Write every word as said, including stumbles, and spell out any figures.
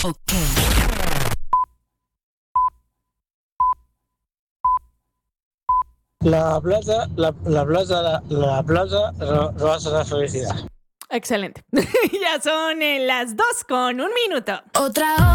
Ok. La plata, la, la plata, la, la plata ro- roba la felicidad. Excelente. Ya son eh, las dos con un minuto. Otra